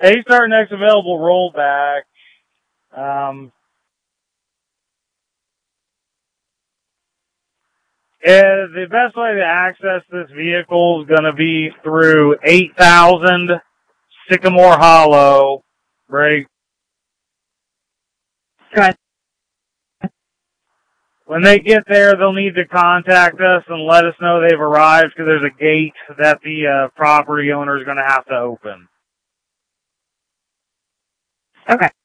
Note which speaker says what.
Speaker 1: Hey, start next available rollback. The best way to access this vehicle is going to be through 8000 Sycamore Hollow. Right.
Speaker 2: Okay.
Speaker 1: When they get there, they'll need to contact us and let us know they've arrived because there's a gate that the property owner is going to have to open.
Speaker 2: Okay.